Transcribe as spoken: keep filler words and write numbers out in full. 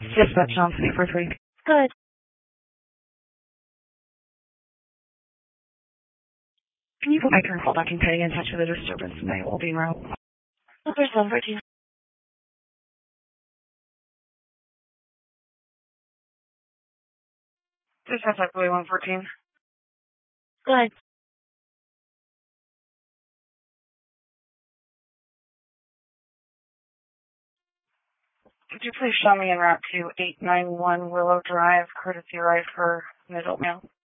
Dispatch Johnson, eight four three. Good. Can you put my current call back and getting in touch with a disturbance and they will be around? Number seven fourteen. Dispatch Highway one fourteen. Good. Could you please show me en route to eight nine one Willow Drive, courtesy ride for an adult male?